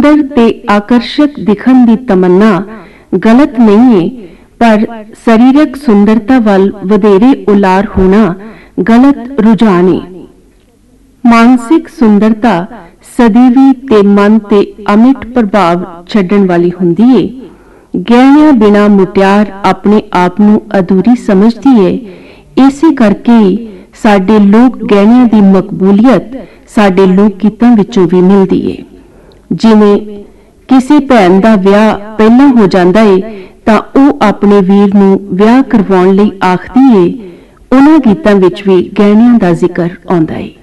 सुंदर ते आकर्षक दिखण दी तमन्ना गलत नहीं है, पर सरीरक सुंदरता वल वधेरे उलार होना गलत रुझान है। मानसिक सुंदरता सदैवी ते मन ते अमिट प्रभाव छड्डण वाली हुंदी है। गहणियां बिना मुटियार अपने आप नूं अधूरी समझदी है। इसे करके साडे लोक गहणियां दी मकबूलियत साडे लोक गीतां विचों भी मिलदी है। जिवें किसी भैन दा विआह पहलां हो जांदा है तां ओह अपने वीर नूं विआह करवाउण लई आखदी है, उन्हां गीतां विच भी गहणियां दा जिक्र आउंदा है।